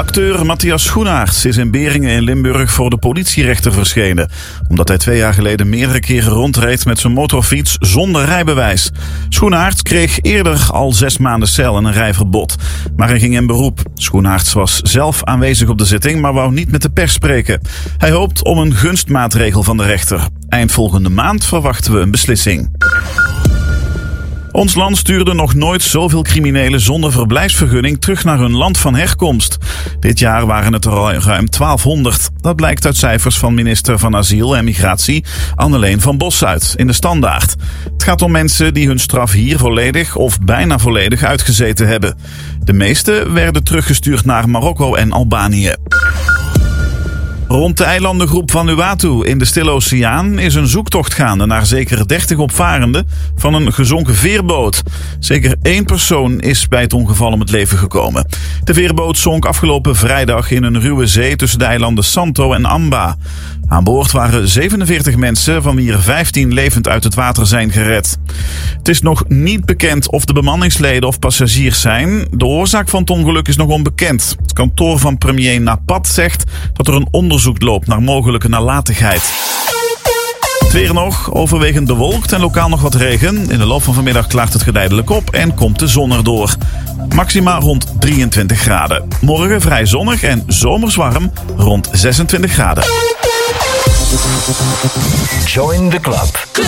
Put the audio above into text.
Acteur Matthias Schoenaerts is in Beringen in Limburg voor de politierechter verschenen, omdat hij 2 jaar geleden meerdere keren rondreed met zijn motorfiets zonder rijbewijs. Schoenaerts kreeg eerder al 6 maanden cel en een rijverbod, maar hij ging in beroep. Schoenaerts was zelf aanwezig op de zitting, maar wou niet met de pers spreken. Hij hoopt om een gunstmaatregel van de rechter. Eind volgende maand verwachten we een beslissing. Ons land stuurde nog nooit zoveel criminelen zonder verblijfsvergunning terug naar hun land van herkomst. Dit jaar waren het er al ruim 1200. Dat blijkt uit cijfers van minister van Asiel en Migratie Anneleen van Bossuit in de Standaard. Het gaat om mensen die hun straf hier volledig of bijna volledig uitgezeten hebben. De meeste werden teruggestuurd naar Marokko en Albanië. Rond de eilandengroep Vanuatu in de Stille Oceaan is een zoektocht gaande naar zeker 30 opvarenden van een gezonken veerboot. Zeker 1 persoon is bij het ongeval om het leven gekomen. De veerboot zonk afgelopen vrijdag in een ruwe zee tussen de eilanden Santo en Amba. Aan boord waren 47 mensen, van wie er 15 levend uit het water zijn gered. Het is nog niet bekend of de bemanningsleden of passagiers zijn. De oorzaak van het ongeluk is nog onbekend. Het kantoor van premier Napat zegt dat er een onderzoek loopt naar mogelijke nalatigheid. Het weer nog, overwegend bewolkt en lokaal nog wat regen. In de loop van vanmiddag klaart het geleidelijk op en komt de zon erdoor. Maxima rond 23 graden. Morgen vrij zonnig en zomers warm rond 26 graden. Join the club.